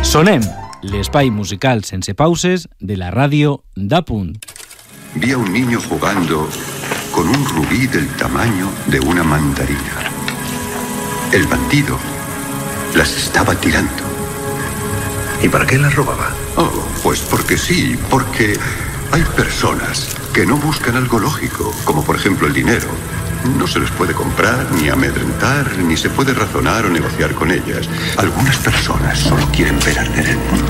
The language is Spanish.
Sonem, l'espai musical sense pauses de la ràdio d'Apunt. Vi a un niño jugando con un rubí del tamaño de una mandarina. El bandido las estaba tirando. ¿Y para qué las robaba? Oh, pues porque sí, porque hay personas que no buscan algo lógico, como por ejemplo el dinero. No se les puede comprar, ni amedrentar, ni se puede razonar o negociar con ellas. Algunas personas solo quieren ver arder el mundo.